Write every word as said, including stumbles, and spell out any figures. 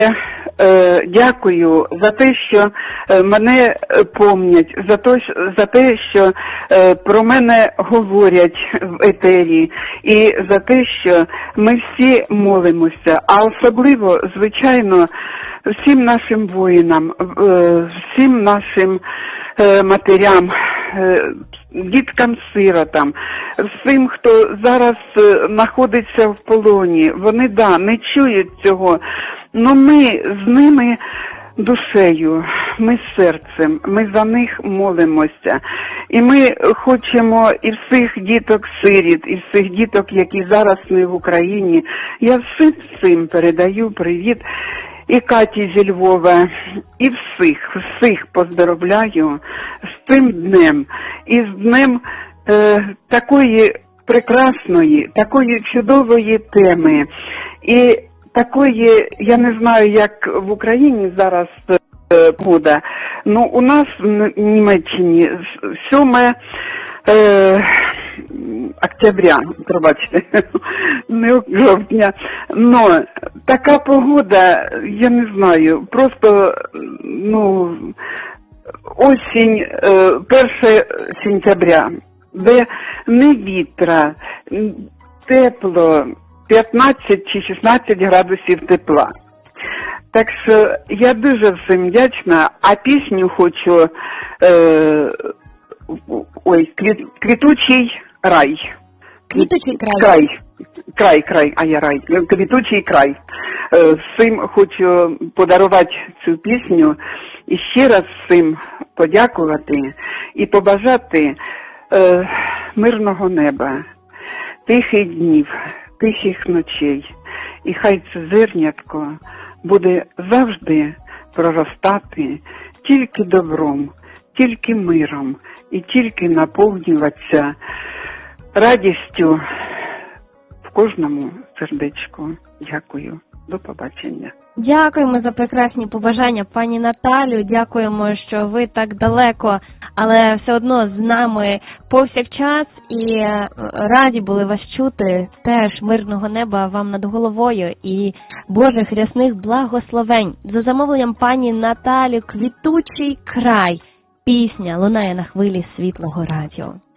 Е, дякую за те, що е, мене помнять, за те, за те, що е, про мене говорять в етері, і за те, що ми всі молимося, а особливо, звичайно, всім нашим воїнам, е, всім нашим е, матерям, е, діткам-сиротам, всім, хто зараз е, знаходиться в полоні. Вони, да, не чують цього. Но ми з ними душею, ми серцем, ми за них молимося. І ми хочемо і всіх діток-сиріт, і всіх діток, які зараз не в Україні. Я всім цим передаю привіт. І Каті зі Львова, і всіх, всіх поздоровляю з цим днем. І з днем е, такої прекрасної, такої чудової теми. І такої, я не знаю, як в Україні зараз е, погода, ну у нас в Німеччині сьоме е, октября, пробачте, не жовтня, но така погода, я не знаю, просто, ну, осінь, е, перше сентября, де не вітра, тепло, п'ятнадцять чи шістнадцять градусів тепла. Так що я дуже всім вдячна, а пісню хочу, е, ой, квіт, квітучий рай. Квітучий край. Край, край, край, а я рай, квітучий край. Е, всім хочу подарувати цю пісню і ще раз всім подякувати і побажати е, мирного неба, тихих днів, тихих ночей, і хай це зернятко буде завжди проростати тільки добром, тільки миром і тільки наповнюватися радістю в кожному сердечку. Дякую. До побачення. Дякуємо за прекрасні побажання, пані Наталю. Дякуємо, що ви так далеко, але все одно з нами повсякчас і раді були вас чути. Теж мирного неба вам над головою і Божих рясних благословень. За замовленням пані Наталі, «Квітучий край». Пісня лунає на хвилі Світлого радіо.